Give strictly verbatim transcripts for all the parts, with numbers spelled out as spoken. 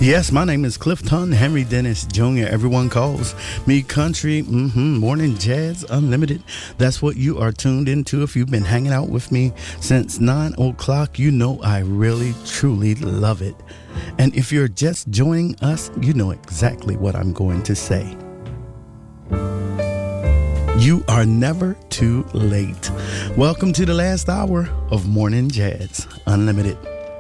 Yes, my name is Clifton Henry Dennis Junior Everyone calls me country, mm-hmm, morning jazz unlimited. That's what you are tuned into. If you've been hanging out with me since nine o'clock, you know I really, truly love it. And if you're just joining us, you know exactly what I'm going to say. You are never too late. Welcome to the last hour of Morning Jazz Unlimited.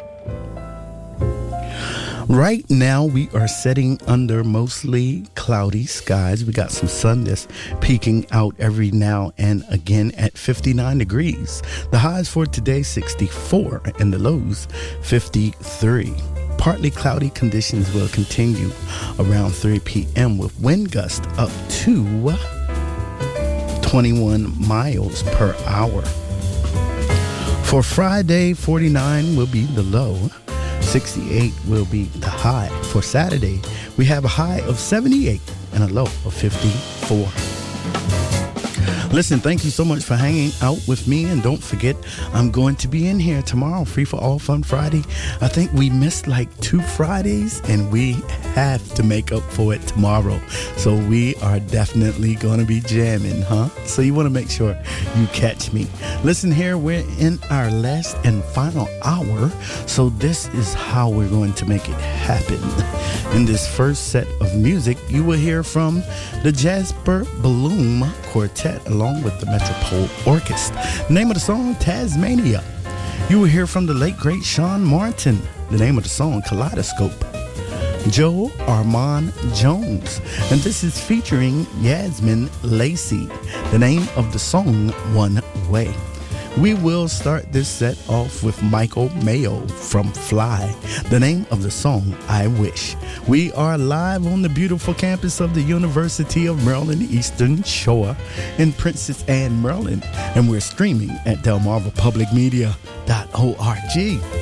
Right now, we are sitting under mostly cloudy skies. We got some sun that's peeking out every now and again at fifty-nine degrees. The highs for today, sixty-four, and the lows, fifty-three. Partly cloudy conditions will continue around three p.m. with wind gusts up to twenty-one miles per hour. For Friday, forty-nine will be the low. sixty-eight will be the high. For Saturday, we have a high of seventy-eight and a low of fifty-four. Listen, thank you so much for hanging out with me. And don't forget, I'm going to be in here tomorrow, Free for All Fun Friday. I think we missed like two Fridays, and we have to make up for it tomorrow. So we are definitely going to be jamming, huh? So you want to make sure you catch me. Listen here, we're in our last and final hour. So this is how we're going to make it happen. In this first set of music, you will hear from the Jasper Bloom Quartet along with the Metropole Orchestra. The name of the song, Tasmania. You will hear from the late, great Sean Martin. The name of the song, Kaleidoscope. Joe Armand Jones. And this is featuring Yasmin Lacey. The name of the song, One Way. We will start this set off with Michael Mayo from Fly. The name of the song, I Wish. We are live on the beautiful campus of the University of Maryland Eastern Shore in Princess Anne, Maryland. And we're streaming at delmarva public media dot org.